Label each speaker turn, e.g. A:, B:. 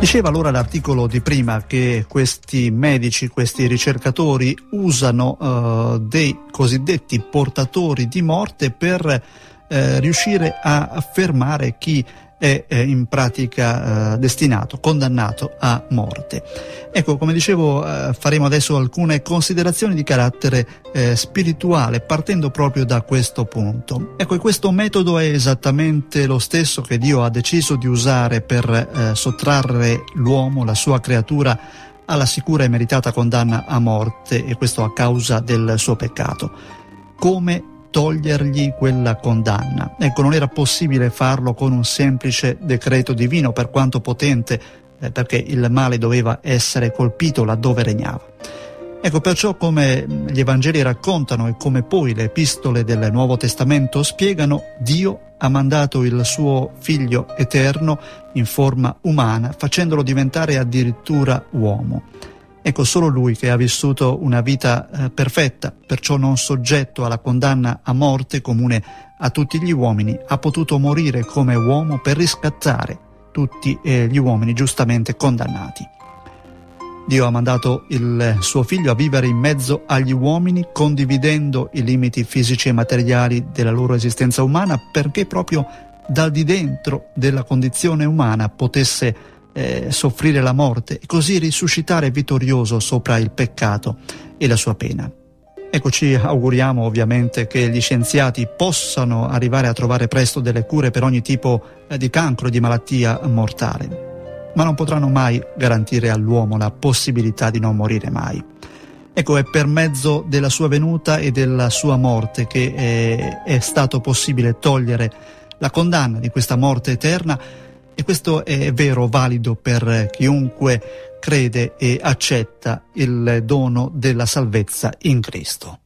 A: Diceva allora l'articolo di prima che questi medici, questi ricercatori usano dei cosiddetti portatori di morte per riuscire a fermare chi è in pratica destinato, condannato a morte. Ecco, come dicevo, faremo adesso alcune considerazioni di carattere spirituale, partendo proprio da questo punto. Ecco, e questo metodo è esattamente lo stesso che Dio ha deciso di usare per sottrarre l'uomo, la sua creatura, alla sicura e meritata condanna a morte, e questo a causa del suo peccato. Come togliergli quella condanna? Ecco, non era possibile farlo con un semplice decreto divino, per quanto potente, perché il male doveva essere colpito laddove regnava. Ecco, perciò, come gli Evangeli raccontano e come poi le epistole del Nuovo Testamento spiegano, Dio ha mandato il suo Figlio eterno in forma umana, facendolo diventare addirittura uomo. Ecco, solo Lui, che ha vissuto una vita perfetta, perciò non soggetto alla condanna a morte comune a tutti gli uomini, ha potuto morire come uomo per riscattare tutti gli uomini giustamente condannati. Dio ha mandato il suo Figlio a vivere in mezzo agli uomini, condividendo i limiti fisici e materiali della loro esistenza umana, perché proprio dal di dentro della condizione umana potesse soffrire la morte e così risuscitare vittorioso sopra il peccato e la sua pena. Ecco, ci auguriamo ovviamente che gli scienziati possano arrivare a trovare presto delle cure per ogni tipo di cancro, di malattia mortale, ma non potranno mai garantire all'uomo la possibilità di non morire mai. Ecco, è per mezzo della sua venuta e della sua morte che è stato possibile togliere la condanna di questa morte eterna. E questo è vero, valido per chiunque crede e accetta il dono della salvezza in Cristo.